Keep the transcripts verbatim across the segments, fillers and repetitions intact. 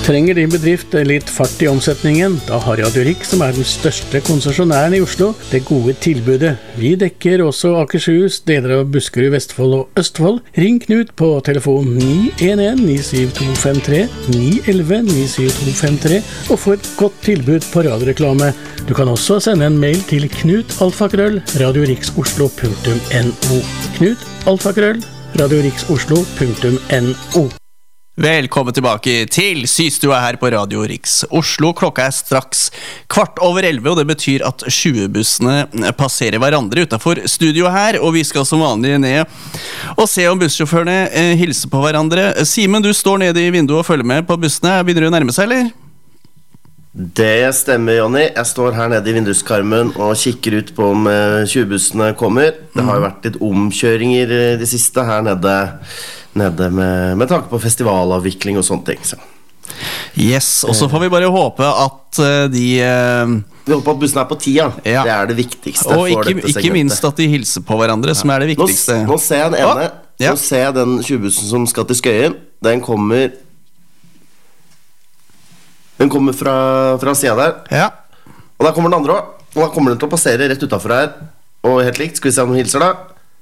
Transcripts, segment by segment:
Trenger din bedrift litt fart i omsetningen? Da har Radio Rix, som er den største konsesjonæren i Oslo, det gode tilbudet. Vi dekker også Akershus, deler av Buskerud, Vestfold og Østfold. Ring Knut på telefon ni en en ni syv to fem tre, ni en en ni syv to fem tre og få et godt tilbud på radioreklame. Du kan også sende en mail til knut alfakrøll radioriksoslo punktum no. Knut alfakrøll radioriksoslo punktum no. Velkommen tilbake til Systua her på Radio Rix Oslo. Klokka er straks kvart over elleve, og det betyr at tjue-bussene passerer hverandre utenfor studio her, og vi skal som vanlig ned og se om bussjåførene eh, hilser på hverandre. Simen, du står nede i vinduet og følger med på bussene. Begynner det å nærme seg, eller? Det stemmer, Jonny. Jeg står her nede i vinduskarmen og kikker ut på om eh, tjue-bussene kommer. Det har jo vært litt omkjøringer eh, de siste her nede Nede med, med tanke på festivalavvikling og sånne ting så. Yes, og så får vi bare håpe at uh, de uh, Vi håper at bussen er på tida. Ja. Det er det viktigste. Og ikke, ikke minst at de hilser på hverandre, ja. Som er det viktigste. Nå, nå ser jeg den ene oh, ja. Nå ser jeg den tjue-bussen som skal til Skøyen. Den kommer Den kommer fra, fra siden der, ja. Og der kommer den andre også. Og da kommer den til å passere rett utenfor her. Og helt likt, skal vi se om den hilser da.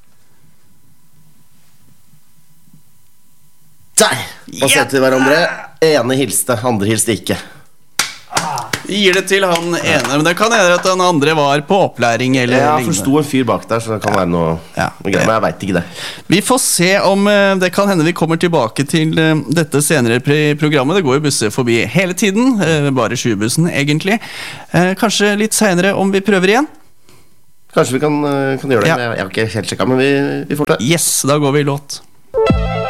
Der, passerte vi hverandre. Ene hilste, andre hilste ikke. Gir det til han ene, men det kan hende at den andre var på opplæring eller ja, lignende. Jeg forstod en fyr bak der, så det kan være noe, ja, noe greier, men jeg vet ikke det. Vi får se om det kan hende vi kommer tilbake til dette senere i programmet. Det går jo busser forbi hele tiden, bare tjue-bussen egentlig. Kanskje litt senere om vi prøver igjen? Kanskje vi kan, kan gjøre det, ja. Jeg har ikke helt sjekket, men vi, vi får det. Yes, da går vi i låt.